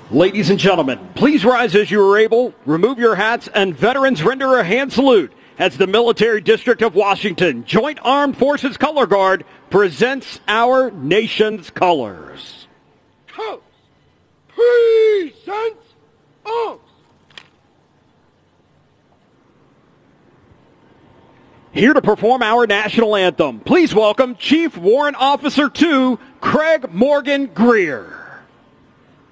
Ladies and gentlemen, please rise as you are able, remove your hats, and veterans render a hand salute as the Military District of Washington Joint Armed Forces Color Guard presents our nation's colors. Coast presents arms. Here to perform our national anthem, please welcome Chief Warrant Officer 2, Craig Morgan Greer.